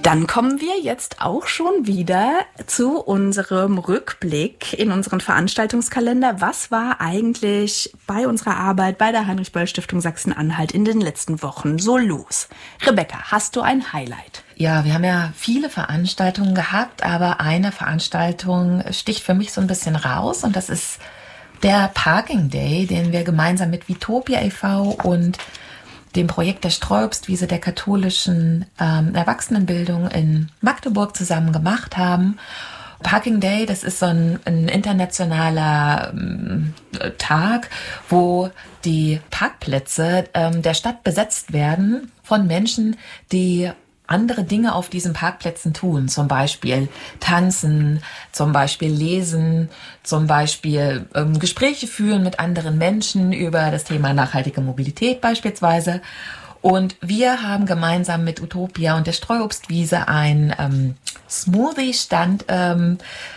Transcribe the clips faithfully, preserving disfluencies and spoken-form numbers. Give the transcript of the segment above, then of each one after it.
Dann kommen wir jetzt auch schon wieder zu unserem Rückblick in unseren Veranstaltungskalender. Was war eigentlich bei unserer Arbeit bei der Heinrich-Böll-Stiftung Sachsen-Anhalt in den letzten Wochen so los? Rebecca, hast du ein Highlight? Ja, wir haben ja viele Veranstaltungen gehabt, aber eine Veranstaltung sticht für mich so ein bisschen raus und das ist der Parking Day, den wir gemeinsam mit Vitopia e V und dem Projekt der Streuobstwiese der katholischen ähm, Erwachsenenbildung in Magdeburg zusammen gemacht haben. Parking Day, das ist so ein, ein internationaler ähm, Tag, wo die Parkplätze ähm, der Stadt besetzt werden von Menschen, die andere Dinge auf diesen Parkplätzen tun, zum Beispiel tanzen, zum Beispiel lesen, zum Beispiel ähm, Gespräche führen mit anderen Menschen über das Thema nachhaltige Mobilität beispielsweise. Und wir haben gemeinsam mit Utopia und der Streuobstwiese einen ähm, Smoothie-Stand ähm,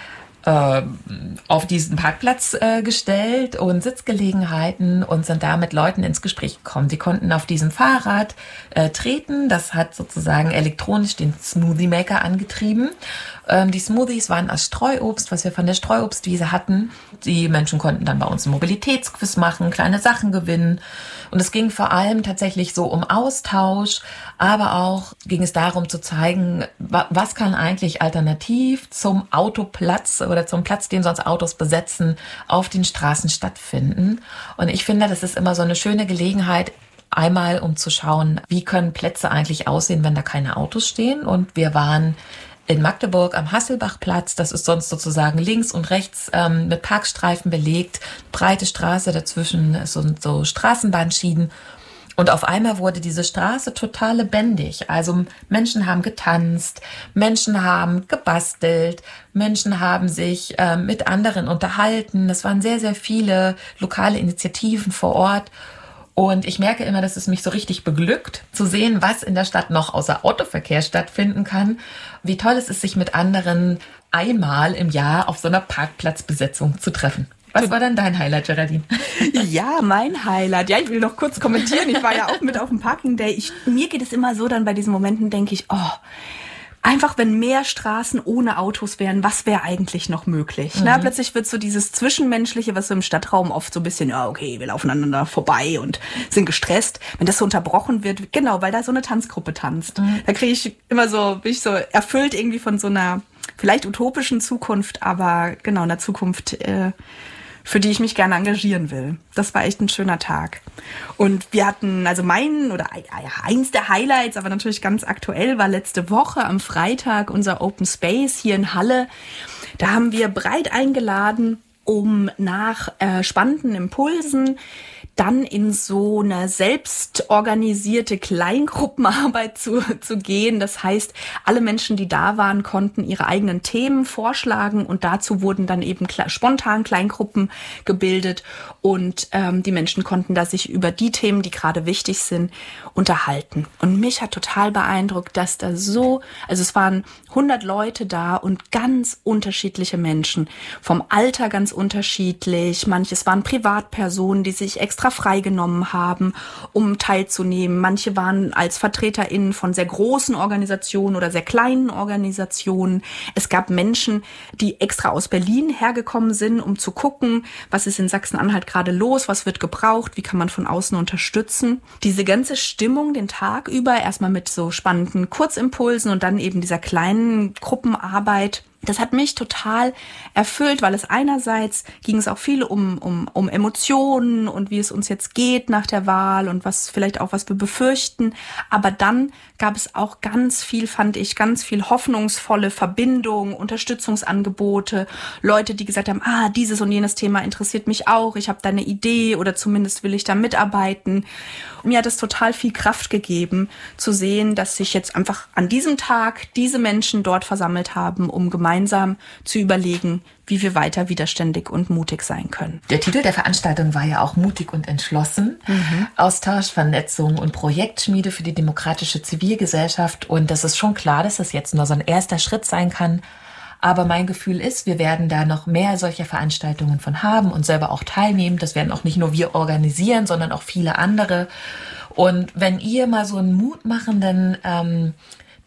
auf diesen Parkplatz äh, gestellt und Sitzgelegenheiten und sind da mit Leuten ins Gespräch gekommen. Sie konnten auf diesem Fahrrad äh, treten. Das hat sozusagen elektronisch den Smoothie Maker angetrieben. Ähm, die Smoothies waren aus Streuobst, was wir von der Streuobstwiese hatten. Die Menschen konnten dann bei uns einen Mobilitätsquiz machen, kleine Sachen gewinnen. Und es ging vor allem tatsächlich so um Austausch, aber auch ging es darum zu zeigen, was kann eigentlich alternativ zum Autoplatz oder zum Platz, den sonst Autos besetzen, auf den Straßen stattfinden. Und ich finde, das ist immer so eine schöne Gelegenheit, einmal um zu schauen, wie können Plätze eigentlich aussehen, wenn da keine Autos stehen. Und wir waren in Magdeburg am Hasselbachplatz, das ist sonst sozusagen links und rechts ähm, mit Parkstreifen belegt, breite Straße, dazwischen sind so Straßenbahnschienen. Und auf einmal wurde diese Straße total lebendig. Also Menschen haben getanzt, Menschen haben gebastelt, Menschen haben sich äh, mit anderen unterhalten. Es waren sehr, sehr viele lokale Initiativen vor Ort. Und ich merke immer, dass es mich so richtig beglückt, zu sehen, was in der Stadt noch außer Autoverkehr stattfinden kann. Wie toll es ist, sich mit anderen einmal im Jahr auf so einer Parkplatzbesetzung zu treffen. Was war denn dein Highlight, Geraldine? Ja, mein Highlight. Ja, ich will noch kurz kommentieren. Ich war ja auch mit auf dem Parking Day. Ich, mir geht es immer so, dann bei diesen Momenten denke ich, oh, einfach, wenn mehr Straßen ohne Autos wären, was wäre eigentlich noch möglich? Mhm. Na, plötzlich wird so dieses Zwischenmenschliche, was so im Stadtraum oft so ein bisschen, ja, okay, wir laufen aneinander vorbei und sind gestresst. Wenn das so unterbrochen wird, genau, weil da so eine Tanzgruppe tanzt. Mhm. Da kriege ich immer so, bin ich so erfüllt irgendwie von so einer vielleicht utopischen Zukunft, aber genau, einer Zukunft, äh, für die ich mich gerne engagieren will. Das war echt ein schöner Tag. Und wir hatten, also mein, oder ja, eins der Highlights, aber natürlich ganz aktuell, war letzte Woche am Freitag unser Open Space hier in Halle. Da haben wir breit eingeladen, um nach äh, spannenden Impulsen dann in so eine selbstorganisierte Kleingruppenarbeit zu, zu gehen. Das heißt, alle Menschen, die da waren, konnten ihre eigenen Themen vorschlagen und dazu wurden dann eben kle- spontan Kleingruppen gebildet und ähm, die Menschen konnten da sich über die Themen, die gerade wichtig sind, unterhalten. Und mich hat total beeindruckt, dass da so, also es waren hundert Leute da und ganz unterschiedliche Menschen, vom Alter ganz unterschiedlich. Manches waren Privatpersonen, die sich extra freigenommen haben, um teilzunehmen. Manche waren als VertreterInnen von sehr großen Organisationen oder sehr kleinen Organisationen. Es gab Menschen, die extra aus Berlin hergekommen sind, um zu gucken, was ist in Sachsen-Anhalt gerade los, was wird gebraucht, wie kann man von außen unterstützen. Diese ganze Stimmung den Tag über, erstmal mit so spannenden Kurzimpulsen und dann eben dieser kleinen Gruppenarbeit, das hat mich total erfüllt, weil es einerseits ging es auch viel um, um, um Emotionen und wie es uns jetzt geht nach der Wahl und was vielleicht auch, was wir befürchten. Aber dann gab es auch ganz viel, fand ich, ganz viel hoffnungsvolle Verbindung, Unterstützungsangebote, Leute, die gesagt haben, ah, dieses und jenes Thema interessiert mich auch, ich habe da eine Idee oder zumindest will ich da mitarbeiten. Und mir hat es total viel Kraft gegeben, zu sehen, dass sich jetzt einfach an diesem Tag diese Menschen dort versammelt haben, um gemeinsam zu überlegen, wie wir weiter widerständig und mutig sein können. Der Titel der Veranstaltung war ja auch Mutig und entschlossen. Mhm. Austausch, Vernetzung und Projektschmiede für die demokratische Zivilgesellschaft. Und das ist schon klar, dass das jetzt nur so ein erster Schritt sein kann. Aber mein Gefühl ist, wir werden da noch mehr solcher Veranstaltungen von haben und selber auch teilnehmen. Das werden auch nicht nur wir organisieren, sondern auch viele andere. Und wenn ihr mal so einen mutmachenden ähm,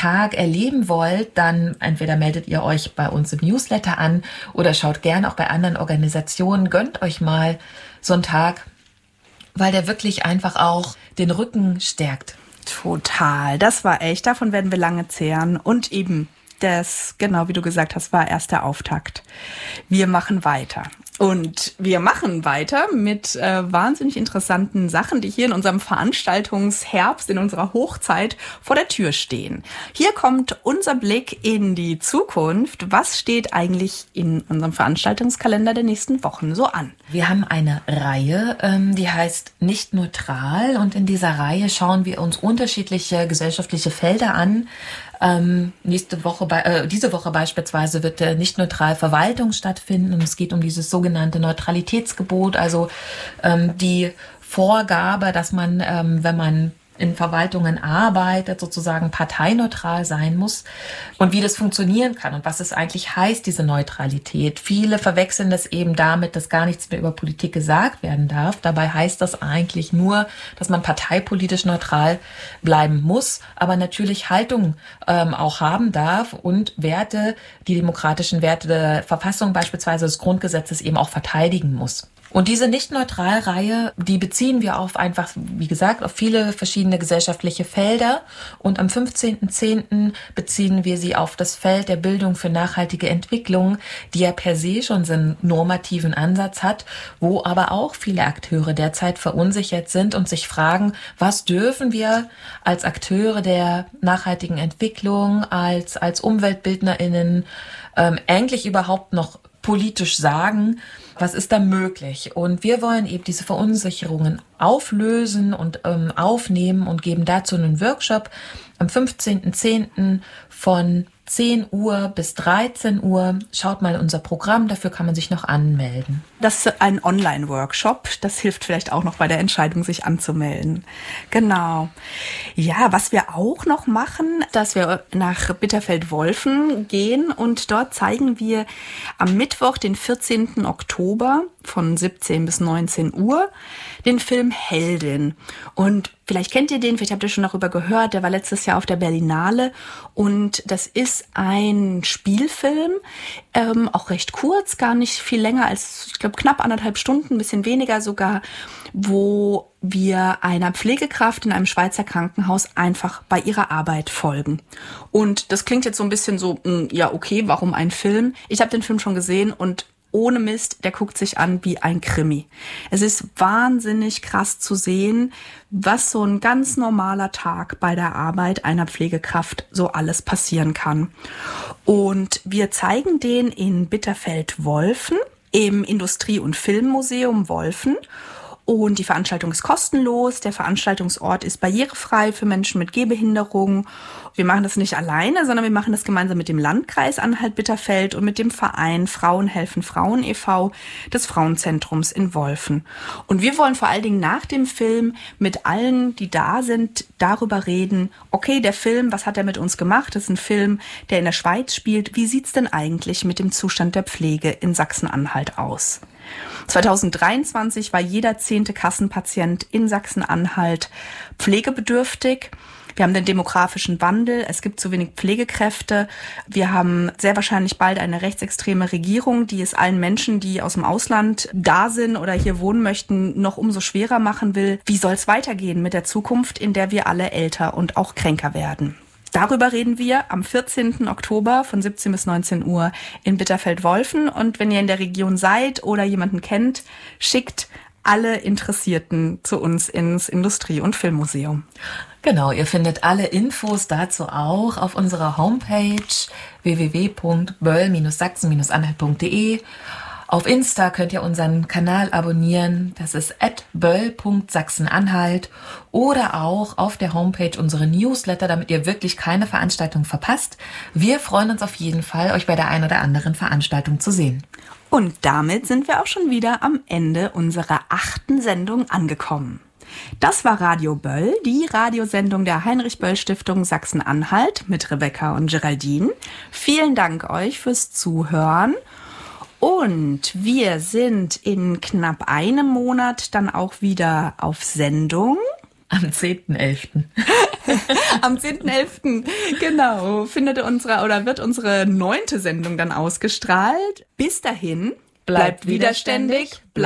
Tag erleben wollt, dann entweder meldet ihr euch bei uns im Newsletter an oder schaut gern auch bei anderen Organisationen. Gönnt euch mal so einen Tag, weil der wirklich einfach auch den Rücken stärkt. Total, das war echt, davon werden wir lange zehren. Und eben, das, genau wie du gesagt hast, war erst der Auftakt. Wir machen weiter. Und wir machen weiter mit äh, wahnsinnig interessanten Sachen, die hier in unserem Veranstaltungsherbst, in unserer Hochzeit vor der Tür stehen. Hier kommt unser Blick in die Zukunft. Was steht eigentlich in unserem Veranstaltungskalender der nächsten Wochen so an? Wir haben eine Reihe, ähm, die heißt Nicht Neutral. Und in dieser Reihe schauen wir uns unterschiedliche gesellschaftliche Felder an. Ähm, nächste Woche, äh, diese Woche beispielsweise wird äh, nicht neutral Verwaltung stattfinden und es geht um dieses sogenannte Neutralitätsgebot, also ähm, die Vorgabe, dass man, ähm, wenn man in Verwaltungen arbeitet, sozusagen parteineutral sein muss und wie das funktionieren kann und was es eigentlich heißt, diese Neutralität. Viele verwechseln das eben damit, dass gar nichts mehr über Politik gesagt werden darf. Dabei heißt das eigentlich nur, dass man parteipolitisch neutral bleiben muss, aber natürlich Haltung ähm, auch haben darf und Werte, die demokratischen Werte der Verfassung beispielsweise des Grundgesetzes eben auch verteidigen muss. Und diese Nicht-Neutral-Reihe, die beziehen wir auf einfach, wie gesagt, auf viele verschiedene gesellschaftliche Felder. Und am fünfzehnten zehnten beziehen wir sie auf das Feld der Bildung für nachhaltige Entwicklung, die ja per se schon so einen normativen Ansatz hat, wo aber auch viele Akteure derzeit verunsichert sind und sich fragen, was dürfen wir als Akteure der nachhaltigen Entwicklung, als, als UmweltbildnerInnen ähm, eigentlich überhaupt noch politisch sagen, was ist da möglich? Und wir wollen eben diese Verunsicherungen auflösen und ähm, aufnehmen und geben dazu einen Workshop am fünfzehnten zehnten von zehn Uhr bis dreizehn Uhr. Schaut mal unser Programm, dafür kann man sich noch anmelden. Das ist ein Online-Workshop. Das hilft vielleicht auch noch bei der Entscheidung, sich anzumelden. Genau. Ja, was wir auch noch machen, dass wir nach Bitterfeld-Wolfen gehen und dort zeigen wir am Mittwoch, den vierzehnten Oktober von siebzehn bis neunzehn Uhr den Film Heldin. Und vielleicht kennt ihr den, vielleicht habt ihr schon darüber gehört, der war letztes Jahr auf der Berlinale und das ist ein Spielfilm, ähm, auch recht kurz, gar nicht viel länger als, ich glaube, knapp anderthalb Stunden, ein bisschen weniger sogar, wo wir einer Pflegekraft in einem Schweizer Krankenhaus einfach bei ihrer Arbeit folgen. Und das klingt jetzt so ein bisschen so, mh, ja okay, warum ein Film? Ich habe den Film schon gesehen und ohne Mist, der guckt sich an wie ein Krimi. Es ist wahnsinnig krass zu sehen, was so ein ganz normaler Tag bei der Arbeit einer Pflegekraft so alles passieren kann. Und wir zeigen den in Bitterfeld-Wolfen im Industrie- und Filmmuseum Wolfen. Und die Veranstaltung ist kostenlos. Der Veranstaltungsort ist barrierefrei für Menschen mit Gehbehinderung. Wir machen das nicht alleine, sondern wir machen das gemeinsam mit dem Landkreis Anhalt-Bitterfeld und mit dem Verein Frauen helfen Frauen e V des Frauenzentrums in Wolfen. Und wir wollen vor allen Dingen nach dem Film mit allen, die da sind, darüber reden, okay, der Film, was hat er mit uns gemacht? Das ist ein Film, der in der Schweiz spielt. Wie sieht's denn eigentlich mit dem Zustand der Pflege in Sachsen-Anhalt aus? zweitausenddreiundzwanzig war jeder zehnte Kassenpatient in Sachsen-Anhalt pflegebedürftig. Wir haben den demografischen Wandel, es gibt zu wenig Pflegekräfte. Wir haben sehr wahrscheinlich bald eine rechtsextreme Regierung, die es allen Menschen, die aus dem Ausland da sind oder hier wohnen möchten, noch umso schwerer machen will. Wie soll es weitergehen mit der Zukunft, in der wir alle älter und auch kränker werden? Darüber reden wir am vierzehnten Oktober von siebzehn bis neunzehn Uhr in Bitterfeld-Wolfen. Und wenn ihr in der Region seid oder jemanden kennt, schickt alle Interessierten zu uns ins Industrie- und Filmmuseum. Genau, ihr findet alle Infos dazu auch auf unserer Homepage w w w punkt böll Bindestrich sachsen Bindestrich anhalt punkt de. Auf Insta könnt ihr unseren Kanal abonnieren, das ist at böll punkt sachsenanhalt oder auch auf der Homepage unsere Newsletter, damit ihr wirklich keine Veranstaltung verpasst. Wir freuen uns auf jeden Fall, euch bei der einen oder anderen Veranstaltung zu sehen. Und damit sind wir auch schon wieder am Ende unserer achten Sendung angekommen. Das war Radio Böll, die Radiosendung der Heinrich-Böll-Stiftung Sachsen-Anhalt mit Rebecca und Geraldine. Vielen Dank euch fürs Zuhören. Und wir sind in knapp einem Monat dann auch wieder auf Sendung. Am zehnten elften Am zehnten elften genau, findet unsere oder wird unsere neunte Sendung dann ausgestrahlt. Bis dahin, bleibt widerständig, bleibt